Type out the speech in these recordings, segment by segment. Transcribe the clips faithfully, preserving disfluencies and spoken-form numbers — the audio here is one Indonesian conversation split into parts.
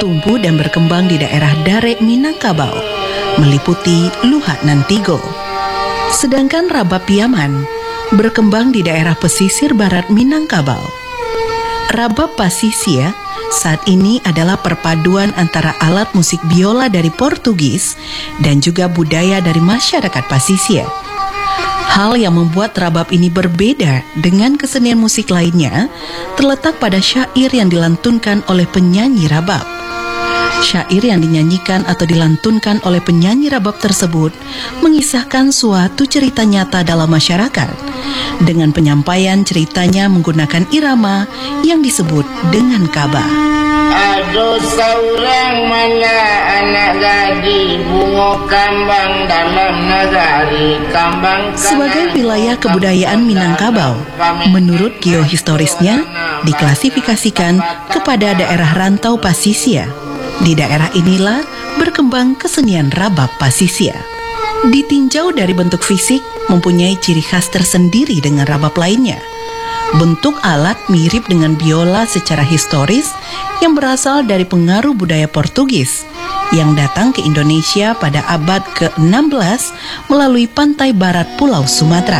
tumbuh dan berkembang di daerah Dare Minangkabau, meliputi Luhak Nantigo. Sedangkan rabab Piaman berkembang di daerah pesisir barat Minangkabau. Rabab Pasisia saat ini adalah perpaduan antara alat musik biola dari Portugis dan juga budaya dari masyarakat Pasisia. Hal yang membuat rabab ini berbeda dengan kesenian musik lainnya terletak pada syair yang dilantunkan oleh penyanyi rabab. Syair yang dinyanyikan atau dilantunkan oleh penyanyi rabab tersebut mengisahkan suatu cerita nyata dalam masyarakat dengan penyampaian ceritanya menggunakan irama yang disebut dengan kaba. Aduh seorang mana anak gadi bunga kambang dalam negari kambang. Sebagai wilayah kebudayaan Minangkabau, menurut geohistorisnya diklasifikasikan kepada daerah rantau Pasisia. Di daerah inilah berkembang kesenian rabab Pasisia. Ditinjau dari bentuk fisik, mempunyai ciri khas tersendiri dengan rabab lainnya. Bentuk alat mirip dengan biola secara historis yang berasal dari pengaruh budaya Portugis yang datang ke Indonesia pada abad ke enam belas melalui pantai barat Pulau Sumatera.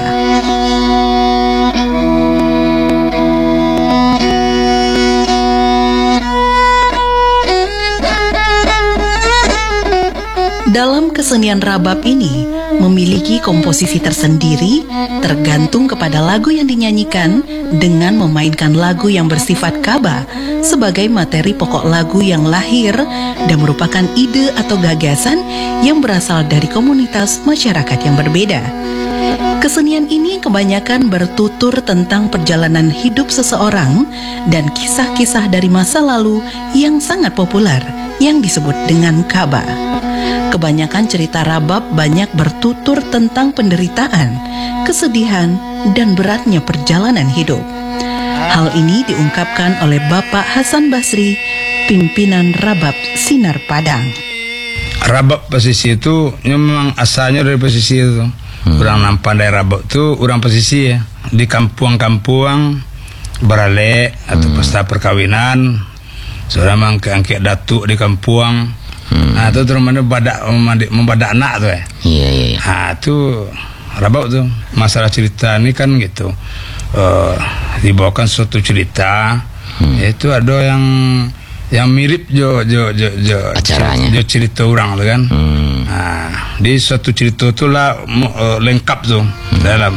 Dalam kesenian rabab ini memiliki komposisi tersendiri tergantung kepada lagu yang dinyanyikan dengan memainkan lagu yang bersifat kaba sebagai materi pokok lagu yang lahir dan merupakan ide atau gagasan yang berasal dari komunitas masyarakat yang berbeda. Kesenian ini kebanyakan bertutur tentang perjalanan hidup seseorang dan kisah-kisah dari masa lalu yang sangat populer yang disebut dengan kaba. Kebanyakan cerita rabab banyak bertutur tentang penderitaan, kesedihan, dan beratnya perjalanan hidup. Hal ini diungkapkan oleh Bapak Hasan Basri, pimpinan rabab Sinar Padang. Rabab pesisir itu memang asalnya dari pesisir itu. Hmm. Orang nam pandai rabab itu orang pesisir ya. Di kampung-kampung berale atau hmm. pesta perkawinan, seorang mangke-angke datuk di kampung. Hmm. Nah, itu terus mana badak membadak anak tuh ya. Iya iya. iya. Nah, itu rabab tuh. Masalah cerita ini kan gitu. Uh, dibawakan suatu cerita, hmm. itu ada yang yang mirip jo jo jo jo acaranya. Jo cerita orang tuh kan. Hmm. Nah, di suatu cerita itu lah uh, lengkap tuh hmm. dalam.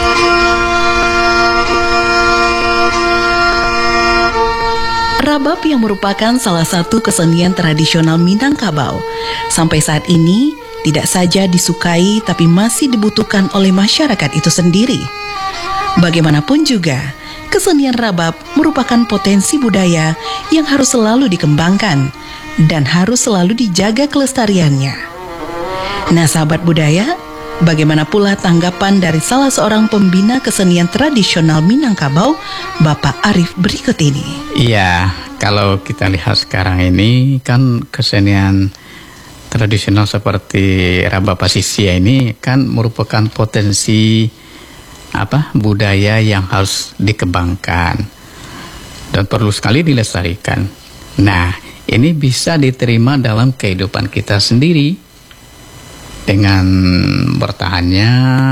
Rabab yang merupakan salah satu kesenian tradisional Minangkabau sampai saat ini tidak saja disukai tapi masih dibutuhkan oleh masyarakat itu sendiri. Bagaimanapun juga, kesenian rabab merupakan potensi budaya yang harus selalu dikembangkan dan harus selalu dijaga kelestariannya. Nah, sahabat budaya, bagaimana pula tanggapan dari salah seorang pembina kesenian tradisional Minangkabau, Bapak Arif berikut ini. Iya, kalau kita lihat sekarang ini kan kesenian tradisional seperti rabab Pasisia ini kan merupakan potensi apa budaya yang harus dikembangkan dan perlu sekali dilestarikan. Nah, ini bisa diterima dalam kehidupan kita sendiri dengan bertahannya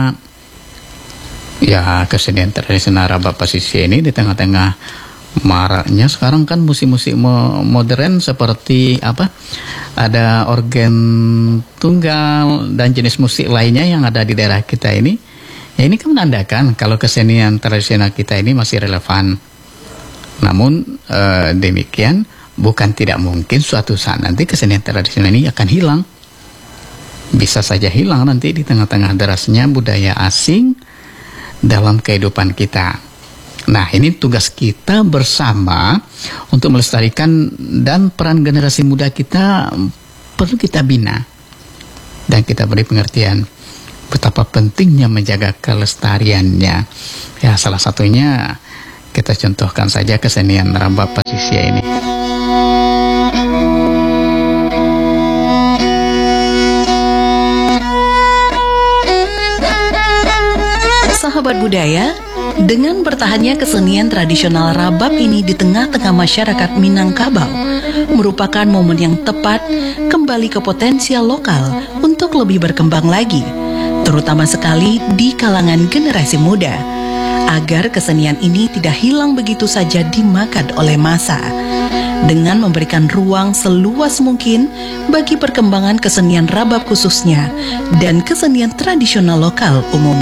ya kesenian tradisional rabab Pasisia ini di tengah-tengah maraknya sekarang kan musik-musik modern seperti apa ada organ tunggal dan jenis musik lainnya yang ada di daerah kita ini. Ya, ini kan menandakan kalau kesenian tradisional kita ini masih relevan. Namun eh, demikian bukan tidak mungkin suatu saat nanti kesenian tradisional ini akan hilang. Bisa saja hilang nanti di tengah-tengah derasnya budaya asing dalam kehidupan kita. Nah, ini tugas kita bersama untuk melestarikan dan peran generasi muda kita perlu kita bina dan kita beri pengertian betapa pentingnya menjaga kelestariannya. Ya, salah satunya kita contohkan saja kesenian rabab Pasisia ini. Sahabat budaya, Dengan bertahannya kesenian tradisional Rabab ini di tengah-tengah masyarakat Minangkabau merupakan momen yang tepat kembali ke potensial lokal untuk lebih berkembang lagi, terutama sekali di kalangan generasi muda, agar kesenian ini tidak hilang begitu saja dimakan oleh massa, dengan memberikan ruang seluas mungkin bagi perkembangan kesenian Rabab khususnya dan kesenian tradisional lokal umumnya.